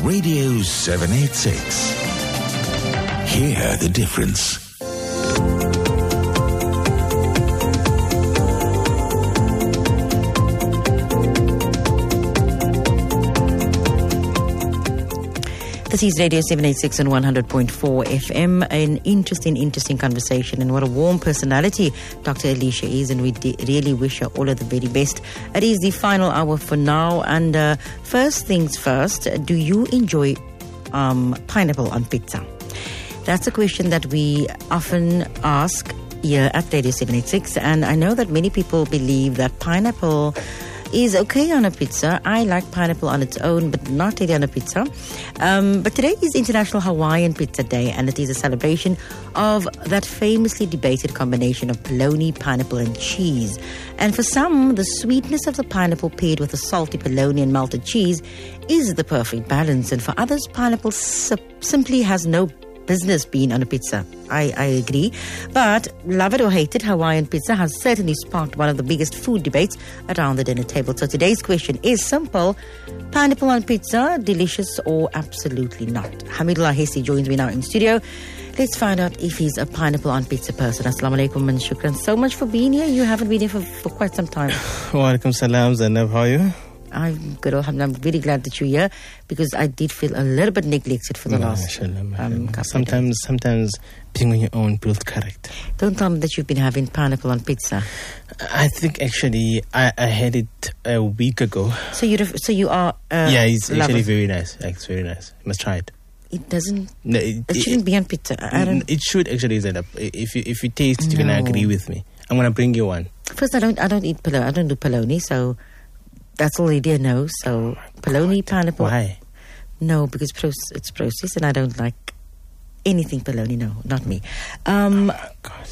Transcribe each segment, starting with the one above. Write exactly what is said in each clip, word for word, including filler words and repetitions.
Radio seven eighty-six. Hear the difference. This is Radio seven eighty-six and one hundred point four F M. An interesting, interesting conversation, and what a warm personality Doctor Alicia is, and we de- really wish her all of the very best. It is the final hour for now, and uh, first things first, do you enjoy um, pineapple on pizza? That's a question that we often ask here at Radio seven eighty-six, and I know that many people believe that pineapple is okay on a pizza. I like pineapple on its own, but not really on a pizza. Um, but today is International Hawaiian Pizza Day, and it is a celebration of that famously debated combination of bologna, pineapple, and cheese. And for some, the sweetness of the pineapple paired with the salty bologna and melted cheese is the perfect balance. And for others, pineapple si- simply has no business being on a pizza. I, I agree. But love it or hate it, Hawaiian pizza has certainly sparked one of the biggest food debates around the dinner table. So today's question is simple. Pineapple on pizza, delicious or absolutely not? Hamidullah Hesi joins me now in studio. Let's find out if he's a pineapple on pizza person. Assalamu alaikum and shukran so much for being here. You haven't been here for, for quite some time. Wa alaikum salam, Zainab. How are you? I'm good, alhamdulillah. I'm really glad that you're here because I did feel a little bit neglected for the No, last um, couple Sometimes, of days. sometimes being on your own builds character. Don't tell me that you've been having pineapple on pizza. I think actually I, I had it a week ago. So you ref- so you are uh, yeah, it's lover. actually very nice. Like, it's very nice. You must try it. It doesn't. No, it, It shouldn't be on pizza. I don't. It should actually end up. If you if you taste, you're No. gonna agree with me. I'm gonna bring you one. First, I don't. I don't eat polony. I don't do polony, so that's already a no. So polony, pineapple. Why? No, because pro- it's processed, and I don't like anything polony. No, not me. Um, Oh, God.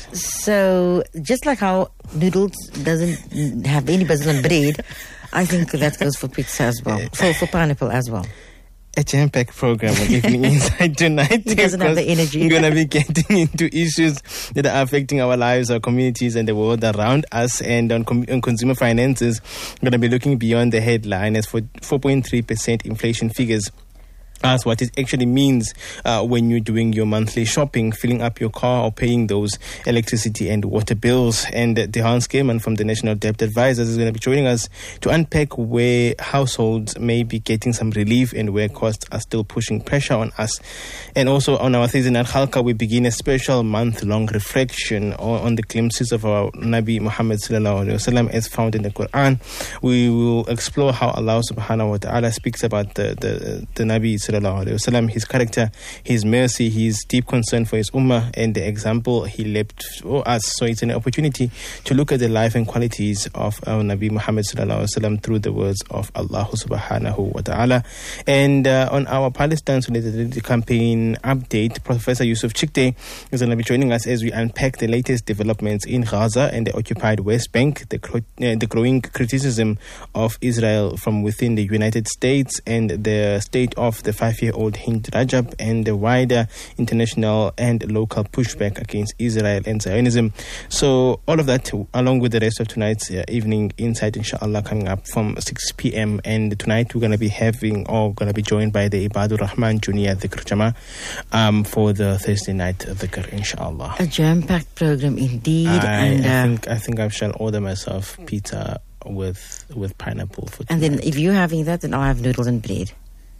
So just like how noodles doesn't have any business on bread, I think that goes for pizza as well. For for pineapple as well. A jam-packed program on Evening Insight tonight. He doesn't have the energy. We're going to be getting into issues that are affecting our lives, our communities, and the world around us. And on, com- on consumer finances, we're going to be looking beyond the headline as for four point three percent inflation figures. Ask what it actually means uh, when you're doing your monthly shopping, filling up your car or paying those electricity and water bills. And uh, Dehan Skeman from the National Debt Advisors is going to be joining us to unpack where households may be getting some relief and where costs are still pushing pressure on us. And also on our Thursday Night Khalqa, we begin a special month-long reflection on, on the glimpses of our Nabi Muhammad sallallahu alaihi wasallam as found in the Quran. We will explore how Allah subhanahu wa ta'ala speaks about the, the, the Nabi sallallahu alaihi wasallam, his character, his mercy, his deep concern for his ummah, and the example he left for us. So it's an opportunity to look at the life and qualities of our Nabi Muhammad sallallahu alaihi wasallam through the words of Allah subhanahu wa ta'ala. And uh, on our Palestine Solidarity Campaign update, Professor Yusuf Chikte is going to be joining us as we unpack the latest developments in Gaza and the occupied West Bank, the, cro- uh, the growing criticism of Israel from within the United States, and the state of the five-year-old Hind Rajab, and the wider international and local pushback against Israel and Zionism. So all of that, along with the rest of tonight's uh, evening insight, inshallah, coming up from six p.m. And tonight we're going to be having, or going to be joined by the Ibadur Rahman Junior Dhikr Jama um, for the Thursday night Dhikr, inshallah. A jam-packed program indeed. I, and uh, I think I think I shall order myself pizza with with pineapple for and tonight. then if you're having that, then I'll have noodles and bread.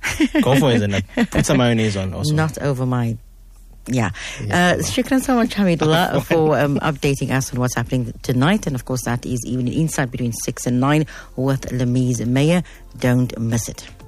Go for it, and put some mayonnaise on also. Not over my... Yeah. Yeah. Uh, shukran so much, Hamidullah, for um, updating us on what's happening tonight. And, of course, that is Evening Insight between six and nine with Lamiz Mayer. Don't miss it.